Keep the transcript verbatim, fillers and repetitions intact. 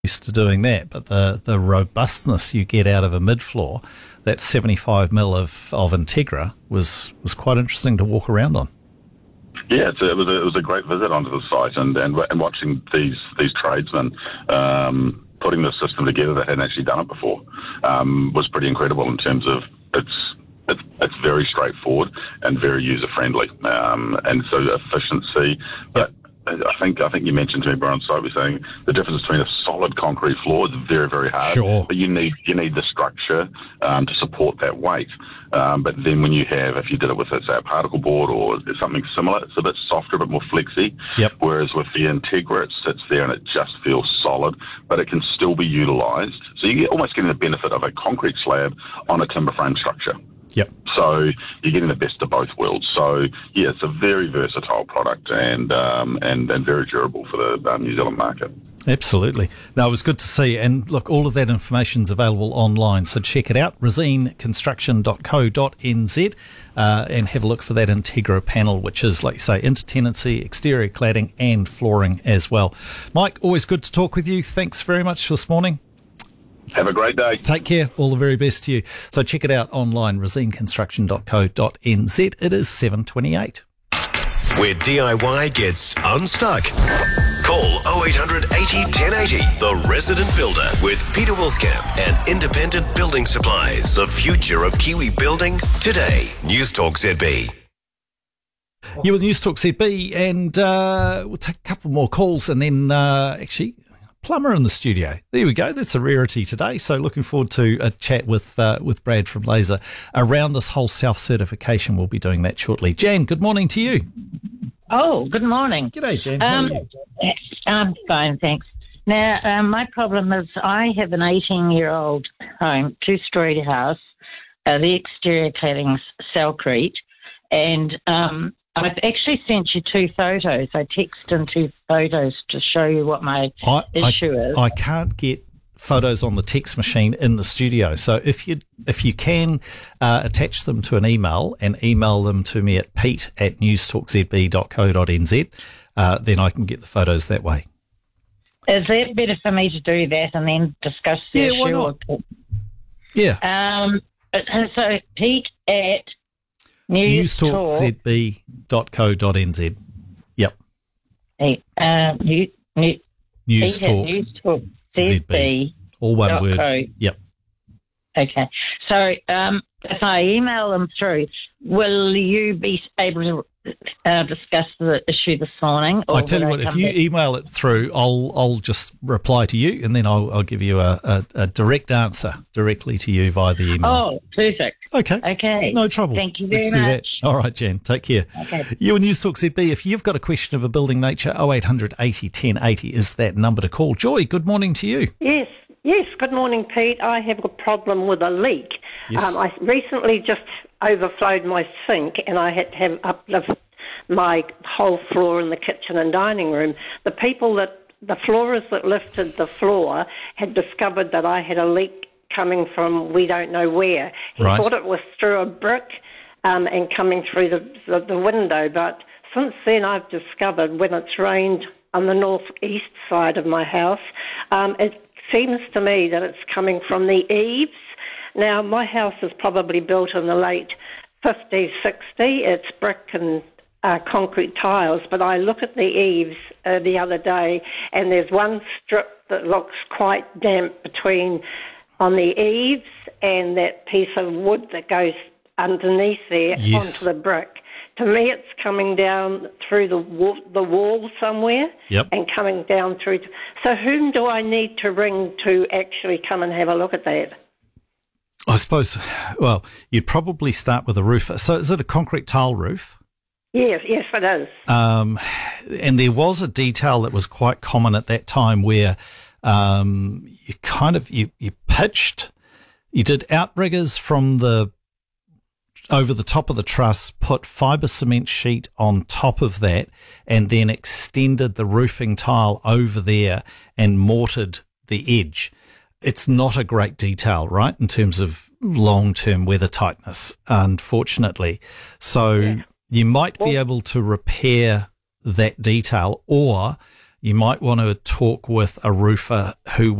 used to doing that, but the, the robustness you get out of a mid-floor, that seventy-five mil of, of Integra was, was quite interesting to walk around on. Yeah, it's a, it was a, it was a great visit onto the site, and and, and watching these these tradesmen um, putting the system together that hadn't actually done it before um, was pretty incredible in terms of it's it's it's very straightforward and very user friendly, um, and so efficiency. But I think I think you mentioned to me, Brian, so we're saying the difference between a solid concrete floor is very, very hard. Sure. But you need you need the structure um, to support that weight. Um, but then when you have, if you did it with, say, a particle board or something similar, it's a bit softer, a bit more flexy. Yep. Whereas with the Integra, it sits there and it just feels solid, but it can still be utilised. So you get almost getting the benefit of a concrete slab on a timber frame structure. Yep. So you're getting the best of both worlds. So yeah, it's a very versatile product and um, and and very durable for the um, New Zealand market. Absolutely. No, it was good to see. And look, all of that information is available online. So check it out, resine construction dot co dot n z, uh, and have a look for that Integra panel, which is, like you say, intertenancy, exterior cladding and flooring as well. Mike, always good to talk with you. Thanks very much for this morning. Have a great day. Take care. All the very best to you. So check it out online, resine construction dot co dot n z. It is seven twenty-eight. Where D I Y gets unstuck. Call oh eight hundred eighty, ten eighty. The Resident Builder with Peter Wolfcamp and Independent Building Supplies. The future of Kiwi building today. News Talk Z B. You with News Talk Z B, and uh, we'll take a couple more calls, and then uh, actually plumber in the studio. There we go. That's a rarity today. So looking forward to a chat with uh, with Brad from Laser around this whole self-certification. We'll be doing that shortly. Jan, good morning to you. Oh, good morning. G'day, Jan. Um, I'm fine, thanks. Now, um, my problem is I have an eighteen-year-old home, two-storey house. Uh, the exterior cladding's Cellcrete, and um, I've actually sent you two photos. I texted in two photos to show you what my I, issue I, is. I can't get photos on the text machine in the studio. So if you if you can uh, attach them to an email and email them to me at pete at news talk z b dot co dot n z, uh, then I can get the photos that way. Is it better for me to do that and then discuss the Yeah, issue? why not? Or, Yeah. um, so Pete at news news talk z b dot co dot n z. Yep. Uh, new, new, News Pete at Talk News Talk Z Z B. B. All one dot word. co. Yep. Okay. So um, if I email them through, will you be able to uh, discuss the issue this morning? Or I tell you will what, I if come you back? email it through, I'll I'll just reply to you, and then I'll I'll give you a, a, a direct answer directly to you via the email. Oh, perfect. Okay. Okay. No trouble. Thank you very Let's do much. that. All right, Jen. Take care. Okay. You and News Talk Z B, if you've got a question of a building nature, oh eight hundred eighty, ten eighty is that number to call. Joy, good morning to you. Yes, yes. Good morning, Pete. I have a problem with a leak. Yes. Um, I recently just overflowed my sink, and I had to have uplift my whole floor in the kitchen and dining room. The people that, the floorers that lifted the floor had discovered that I had a leak coming from we don't know where. He Right. thought it was through a brick um, and coming through the, the, the window, but since then I've discovered when it's rained on the northeast side of my house, um, it seems to me that it's coming from the eaves. Now, my house is probably built in the late fifties, sixties. It's brick and uh, concrete tiles, but I look at the eaves uh, the other day, and there's one strip that looks quite damp between on the eaves and that piece of wood that goes underneath there Yes. onto the brick. To me, it's coming down through the wall, the wall somewhere Yep. and coming down through. To, so whom do I need to ring to actually come and have a look at that? I suppose, well, you'd probably start with a roof. So is it a concrete tile roof? Yes, yes, it is. Um, and there was a detail that was quite common at that time where um, you kind of, you, you pitched, you did outriggers from the, over the top of the truss, put fibre cement sheet on top of that, and then extended the roofing tile over there and mortared the edge. It's not a great detail, right, in terms of long-term weather tightness, unfortunately. So Yeah. you might be able to repair that detail, or you might want to talk with a roofer who